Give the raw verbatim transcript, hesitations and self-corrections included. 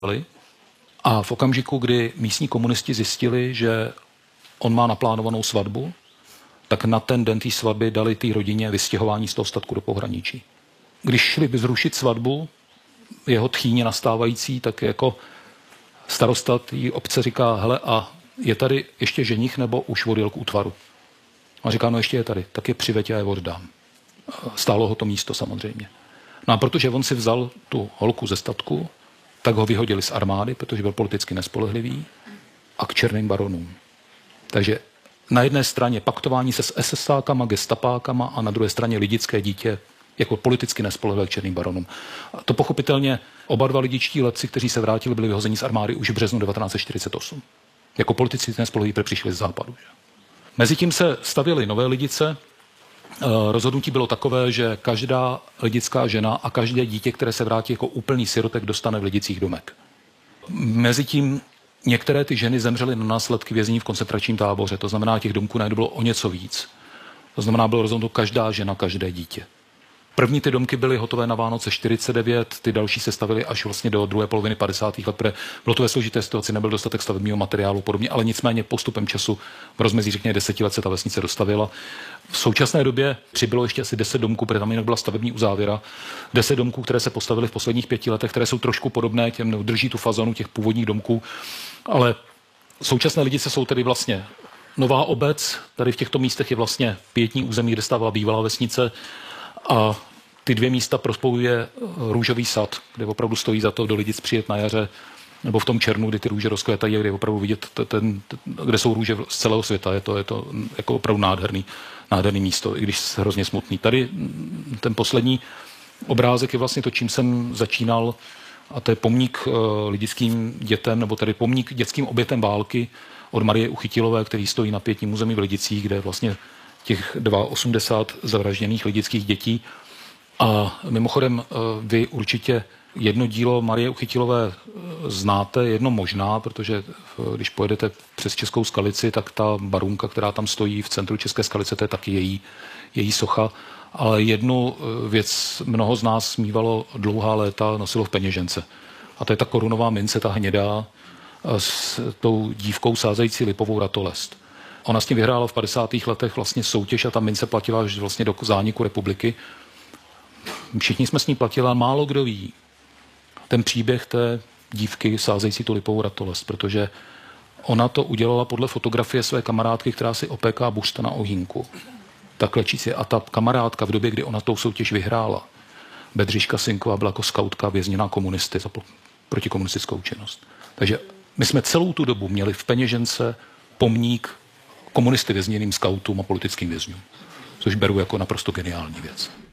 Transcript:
A v okamžiku, kdy místní komunisti zjistili, že on má naplánovanou svatbu, tak na ten den té svatby dali té rodině vystěhování z toho statku do pohraničí. Když šli by zrušit svatbu, jeho tchýně nastávající, tak jako starosta té obce říká, hele, a je tady ještě ženich, nebo už odjel k útvaru? A říká, no ještě je tady, tak je přiveď, já je oddám. Stálo ho to místo samozřejmě. No a protože on si vzal tu holku ze statku, tak ho vyhodili z armády, protože byl politicky nespolehlivý, a k černým baronům. Takže na jedné straně paktování se s esesákama, gestapákama a na druhé straně lidické dítě jako politicky nespolehlivé k černým baronům. A to pochopitelně oba dva lidičtí letci, kteří se vrátili, byli vyhozeni z armády už v březnu devatenáct set čtyřicet osm. Jako politici nespolehliví přišli z západu. Že? Mezitím se stavěly nové lidice. Rozhodnutí bylo takové, že každá lidická žena a každé dítě, které se vrátí jako úplný sirotek, dostane v lidicích domek. Mezitím některé ty ženy zemřely na následky vězení v koncentračním táboře, to znamená, těch domků najednou bylo o něco víc. To znamená, bylo rozhodnuto každá žena, každé dítě. První ty domky byly hotové na Vánoce čtyřicet devět, ty další se stavily až vlastně do druhé poloviny padesátých let, protože bylo to ve složité situaci, nebyl dostatek stavebního materiálu podobně, ale nicméně postupem času v rozmezí řekněme deseti let se ta vesnice dostavila. V současné době přibylo ještě asi deset domků, protože tam jinak byla stavební uzávěra. deset domků, které se postavily v posledních pěti letech, které jsou trošku podobné těm, drží tu fazonu těch původních domků, ale současné lidice jsou tedy vlastně nová obec, tady v těchto místech je vlastně pietní území, kde stávala bývalá vesnice. A ty dvě místa prospojuje růžový sad, kde opravdu stojí za to do Lidic přijet na jaře, nebo v tom červnu, kdy ty růže rozkvétají, kde je opravdu vidět, ten, kde jsou růže z celého světa. Je to, je to jako opravdu nádherný, nádherný místo, i když je hrozně smutný. Tady ten poslední obrázek je vlastně to, čím jsem začínal, a to je pomník uh, lidickým dětem, nebo tedy pomník dětským obětem války od Marie Uchytilové, který stojí na pietním území v Lidicích, kde je vlastně těch osmdesát dva zavražděných lidických dětí. A mimochodem vy určitě jedno dílo Marie Uchytilové znáte, jedno možná, protože když pojedete přes Českou Skalici, tak ta barunka, která tam stojí v centru České Skalice, to je taky její, její socha. Ale jednu věc mnoho z nás smívalo dlouhá léta, nosilo v peněžence. A to je ta korunová mince, ta hnědá, s tou dívkou sázející lipovou ratolest. Ona s tím vyhrála v padesátých letech vlastně soutěž a ta mince platila až vlastně do zániku republiky. Všichni jsme s ní platili, a málo kdo ví ten příběh té dívky sázející tu lipovou ratolest, protože ona to udělala podle fotografie své kamarádky, která si opéká buřta na ohýnku. Tak lečící. A ta kamarádka v době, kdy ona tou soutěž vyhrála, Bedřiška Synková, byla jako skautka vězněná komunisty za protikomunistickou činnost. Takže my jsme celou tu dobu měli v peněžence pomník komunisty vězněným skautům a politickým vězňům, což beru jako naprosto geniální věc.